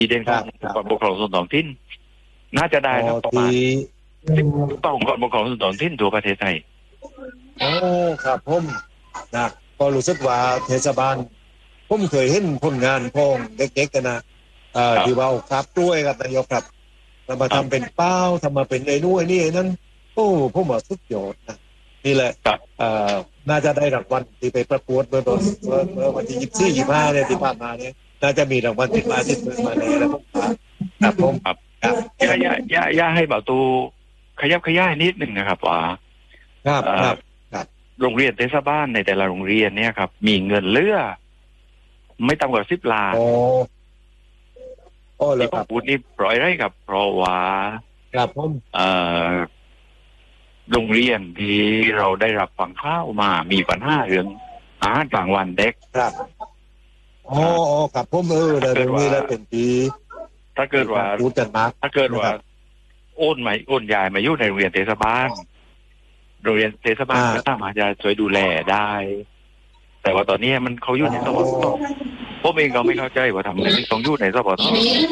ดีเด่นขององค์กรปกครองส่วนท้องถิ่นน่าจะได้ครับประมาณ10 องค์กรปกครองส่วนท้องถิ่นทั่วประเทศไทยโอ้ครับผมนะก็รู้สึกว่าเทศบาลผมเคยเห็นผลงานพองเด็กๆกันนะที่ว่าครับกล้วยครับนายกครับทำมาทำเป็นเป้าทำมาเป็นไอ้นู่นไอ้นี่ไอ้นั่นโอ้ผมว่าสุดยอดนะนี่แหละน่าจะได้รางวัลที่ไปประกวดเมื่อวันที่24-25เนี่ยที่ผ่านมาเนี่ยน่าจะมีรางวัลติดมาเลยแล้วผมครับผมครับย่าให้บ่าวตูขยับขยายนิดหนึ่งนะครับว่าครับโรงเรียนเทศบาลในแต่ละโรงเรียนเนี่ยครับมีเงินเหลือไม่ต่ำกว่า10 ล้านแล้วคที่รับพูดนี่ปล่อยได้ครับเพราะว่าครับผมโรงเรียนที่เราได้รับฟังข่าวมามีปัญหาเรื่องอาหารกลางวันเด็กครับครับผมแล้วตรงนี้แล้วเป็นปีถ้าเกิดว่าพูดกันมากถ้าเกิดว่าโอนย้ายมาอยู่ในโรงเรียนเทศบาลโรงเรียนเทศบาลก็สามารถจะช่วยดูแลได้ แต่ว่าตอนนี้มันเขาอยู่ในสปทผมเองก็ไม่เข้าใจว่าทำไมต้องอยู่ในสปท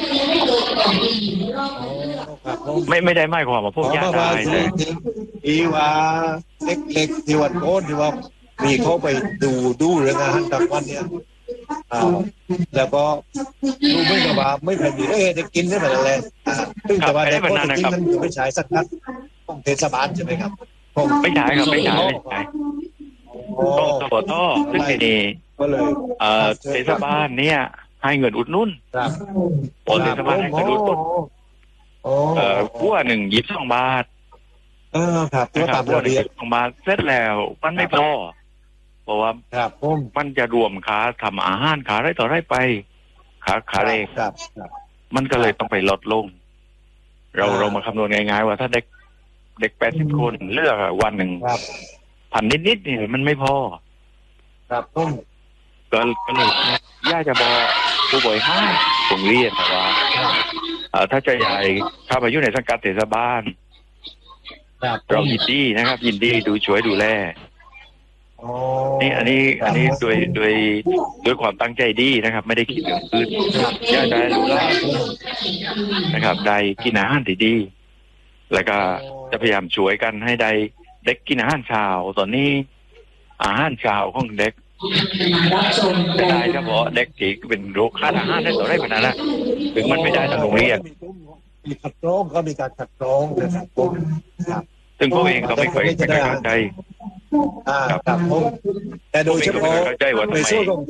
ไม่ได้หมายความว่าพวกญาติได้แต่ที่ว่าเล็กๆที่วันโน้นที่ว่ามีเขาไปดูเรื่องอาหารกลางวันเนี่ยแล้วก็ดูไม่กับว่าไม่เคยมีได้กินได้แบบอะไรซึ่งแต่ว่าในคนที่กินนั้นไม่ใช่สักนัดของเทศบาลใช่ไหมครับไม่ใช่ครับไม่ใช่ต้องสปทซึ่งในนี้เทศบาลเนี่ยให้เงินอุดหนุนพอเทศบาลให้เงินอุดหนุนขั้วหนึ่ง22 บาทครับขั้วหนึ่ง22 บาทเสร็จแล้วมันไม่พอเพราะว่ามันจะรวมค่าทำอาหารค่าอะไรต่ออะไรไปค่าแรงมันก็เลยต้องไปลดลงเรามาคำนวณง่ายๆว่าถ้าเด็ก80 คนเลือกวันหนึ่งพันนิดๆนี่มันไม่พอครับก็เลยย่าจะบอกผู้บริหารโรงเรียนว่าถ้าจะใหญ่เข้าไปอยู่ในสังกัดเทศบาลเรายินดีนะครับยินดีช่วยดูแลนี่อันนี้ด้วยความตั้งใจดีนะครับไม่ได้คิดเรื่องอื่นย่าได้รู้แล้วนะครับได้กินอาหารที่ดีแล้วก็จะพยายามช่วยกันให้ได้เด็กกินอาหารเช้าตอนนี้อาหารเช้าของเด็กจะได้เฉพาะเด็กที่เป็นโรคขาดอาหารได้ต่อได้ขนาดนั้นถึงมันไม่ได้ทางโรงเรียนมีขัดกรองก็มีการขัดกรองนะครับซึ่งพวกเองก็ไม่เคยเข้าใจครับแต่โดยเฉพาะในช่วงของ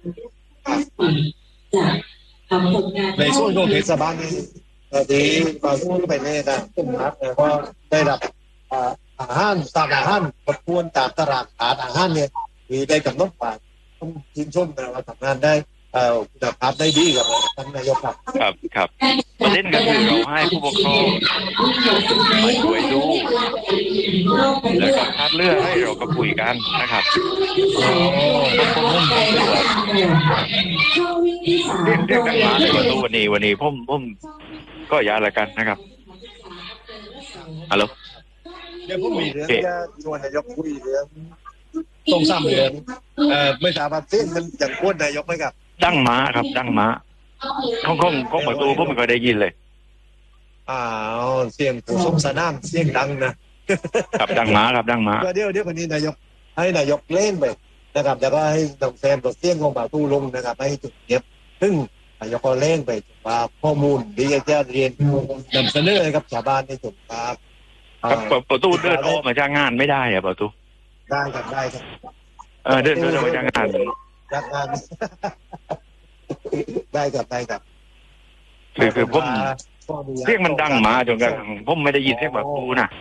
เทศบาลนี้ที่มาพูดไปเนี่ยนะตุ้มนัดก็ได้รับอาหารตามอาหารประกวนตามตลาดอาหารเนี่ยมีได้กำหนดไปต้องชื่นชมนะว่าทำงานได้คุณภาพได้ดีกับท่านนายกครับประเด็นก็คือเราให้ผู้ปกครองมาช่วยดูแล้วก็คัดเลือกให้เราก็คุยกันนะครับเรียกกันมาในวันนี้ผมก็ยาละกันนะครับฮัลโหลเดี๋ยวผมมีเรื่องจะชวนนายกคุยเรื่องตรงซ้ำเรื่องไม่ทราบว่าเส้นมันอย่างควรนายกไหมครับดังม้าครับดังม้าของประตูผมไม่เคยได้ยินเลยเสียงผู้ชมสนามเสียงดังนะครับดังม้าครับดังม้าเดี๋ยววันนี้นายกให้นายกเล่นไปนะครับแล้วก็ให้น้องแซมตัวเสียงของประตูลงนะครับให้จุดเก็บซึ่งนายกก็เล่นไปว่าข้อมูลที่จะเรียนนำเสนอให้กับชาวบ้านในจุดครับประตูเดินออกมาจากงานไม่ได้อะประตูได้ครับเดินออกมาจากงานได้ครับคือผมเสียงมันดังมาจนกระทั่งผมไม่ได้ยินเสียงประตูนะ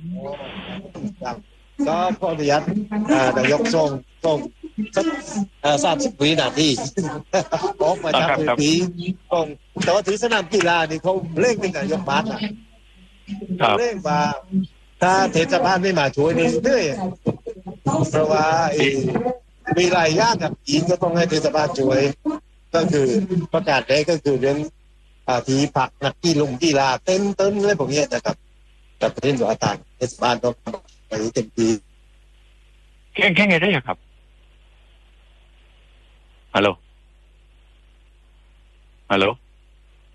ก็ขออนุญาตนายกส่งสัก30 วินาทีออกมาจากพื้นที่ส่งแต่ว่าถือสนามกีฬานี่เขาเล่นเป็นนายกบ้านนะเล่นมาถ้าเทศบาลไม่มาช่วยนี่เรื่อยเพราะว่ามีรายย่างกับอีกก็ต้องให้เทศบาลช่วยก็คือประกาศได้ก็คือเรื่องทีผักนักกีฬาเต้นอะไรพวกนี้นะครับแต่ประเด็นว่าต่างเทศบาลต้องไปเต็มที่แค่ไงได้ครับฮัลโหล